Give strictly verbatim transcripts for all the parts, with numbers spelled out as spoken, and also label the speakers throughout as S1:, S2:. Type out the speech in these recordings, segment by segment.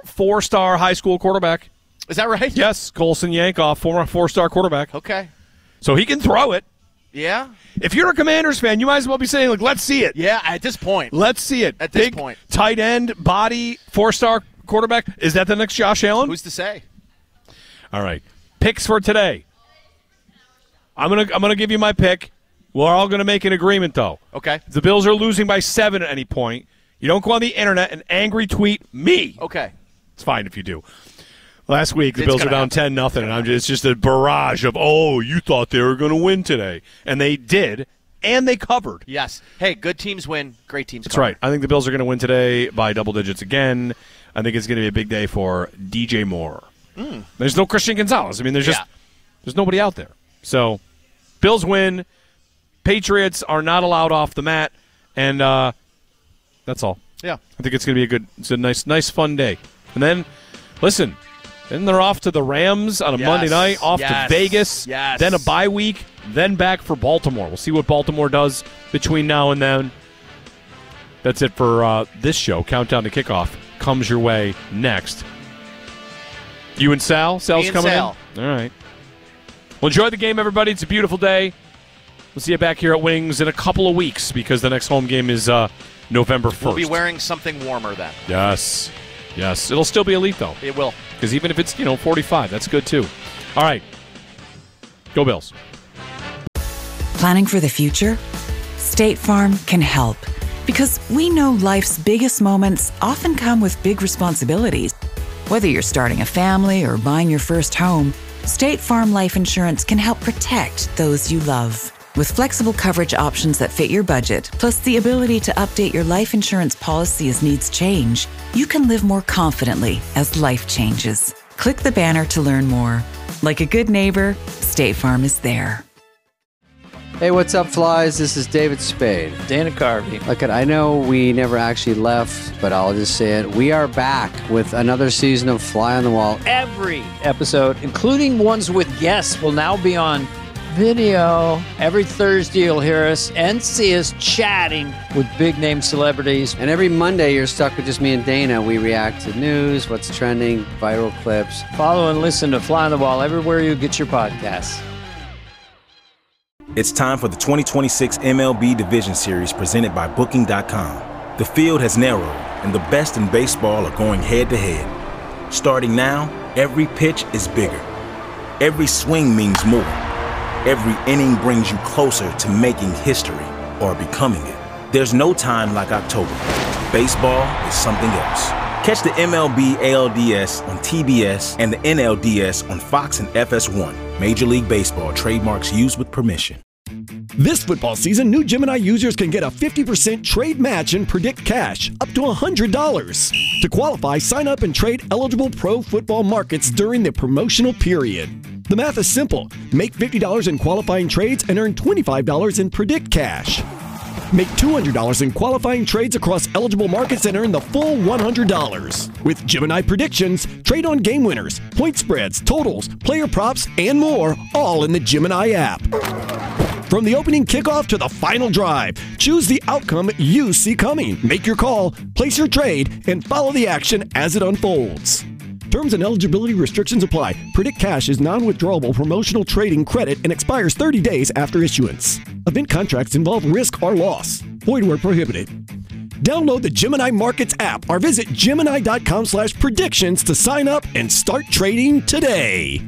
S1: four-star high school quarterback.
S2: Is that right?
S1: Yes, Colson Yankoff, former four-star quarterback.
S2: Okay.
S1: So he can throw it.
S2: Yeah.
S1: If you're a Commanders fan, you might as well be saying, like, let's see it.
S2: Yeah, at this point.
S1: Let's see it.
S2: At this
S1: Big,
S2: point.
S1: tight end, body, four-star quarterback. Is that the next Josh Allen?
S2: Who's to say?
S1: All right. Picks for today. I'm gonna I'm gonna give you my pick. We're all gonna make an agreement though.
S2: Okay.
S1: If the Bills are losing by seven at any point, you don't go on the internet and angry tweet me.
S2: Okay.
S1: It's fine if you do. Last week the
S2: It's
S1: Bills are down
S2: happen.
S1: ten nothing, and I'm just, it's just a barrage of oh, you thought they were gonna win today, and they did, and they covered.
S2: Yes. Hey, good teams win. Great teams.
S1: That's
S2: cover.
S1: right. I think the Bills are gonna win today by double digits again. I think it's gonna be a big day for D J Moore.
S2: Mm.
S1: There's no Christian Gonzalez. I mean, there's just
S2: Yeah.
S1: there's nobody out there. So, Bills win. Patriots are not allowed off the mat, and uh, that's all.
S2: Yeah.
S1: I think it's going to be a good, it's a nice, nice, fun day. And then, listen, then they're off to the Rams on a
S2: Yes.
S1: Monday night, off
S2: Yes.
S1: to Vegas,
S2: Yes.
S1: then a bye week, then back for Baltimore. We'll see what Baltimore does between now and then. That's it for uh, this show. Countdown to Kickoff comes your way next. You and Sal? Sal's
S2: Me and
S1: coming
S2: Sal.
S1: in? All right. Well, enjoy the game, everybody. It's a beautiful day. We'll see you back here at Wings in a couple of weeks because the next home game is uh, November first.
S2: We'll be wearing something warmer then.
S1: Yes. Yes. It'll still be elite, though.
S2: It will.
S1: Because even if it's, you know, forty-five, that's good, too. All right. Go Bills.
S3: Planning for the future? State Farm can help. Because we know life's biggest moments often come with big responsibilities. Whether you're starting a family or buying your first home, State Farm Life Insurance can help protect those you love. With flexible coverage options that fit your budget, plus the ability to update your life insurance policy as needs change, you can live more confidently as life changes. Click the banner to learn more. Like a good neighbor, State Farm is there.
S4: Hey, what's up, flies? This is David Spade.
S5: Dana Carvey.
S4: Look, I know we never actually left, but I'll just say it. We are back with another season of Fly on the Wall.
S5: Every episode, including ones with guests, will now be on video. Every Thursday, you'll hear us and see us chatting with big-name celebrities.
S4: And every Monday, you're stuck with just me and Dana. We react to news, what's trending, viral clips.
S5: Follow and listen to Fly on the Wall everywhere you get your podcasts.
S6: It's time for the twenty twenty-six M L B Division Series presented by Booking dot com. The field has narrowed, and the best in baseball are going head-to-head. Starting now, every pitch is bigger. Every swing means more. Every inning brings you closer to making history or becoming it. There's no time like October. Baseball is something else. Catch the M L B A L D S on T B S and the N L D S on Fox and F S one. Major League Baseball trademarks used with permission.
S7: This football season, new Gemini users can get a fifty percent trade match and predict cash, up to one hundred dollars. To qualify, sign up and trade eligible pro football markets during the promotional period. The math is simple. Make fifty dollars in qualifying trades and earn twenty-five dollars in predict cash. Make two hundred dollars in qualifying trades across eligible markets and earn the full one hundred dollars. With Gemini Predictions, trade on game winners, point spreads, totals, player props, and more, all in the Gemini app. From the opening kickoff to the final drive, choose the outcome you see coming. Make your call, place your trade, and follow the action as it unfolds. Terms and eligibility restrictions apply. Predict Cash is non-withdrawable promotional trading credit and expires thirty days after issuance. Event contracts involve risk or loss. Void where prohibited. Download the Gemini Markets app or visit Gemini dot com slash predictions to sign up and start trading today.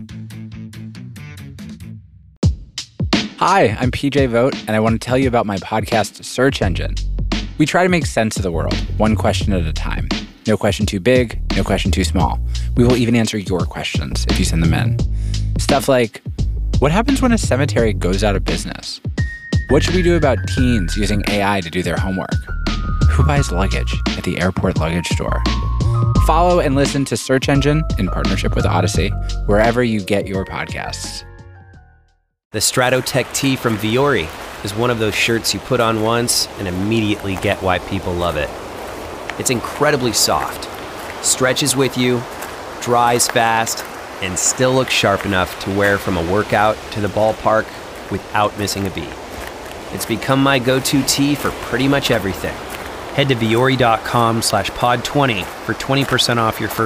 S8: Hi, I'm P J Vogt, and I want to tell you about my podcast, Search Engine. We try to make sense of the world, one question at a time. No question too big, no question too small. We will even answer your questions if you send them in. Stuff like, what happens when a cemetery goes out of business? What should we do about teens using A I to do their homework? Who buys luggage at the airport luggage store? Follow and listen to Search Engine in partnership with Odyssey, wherever you get your podcasts.
S9: The Stratotech tee from Viore is one of those shirts you put on once and immediately get why people love it. It's incredibly soft, stretches with you, dries fast, and still looks sharp enough to wear from a workout to the ballpark without missing a beat. It's become my go-to tee for pretty much everything. Head to Viore dot com slash pod twenty for twenty percent off your first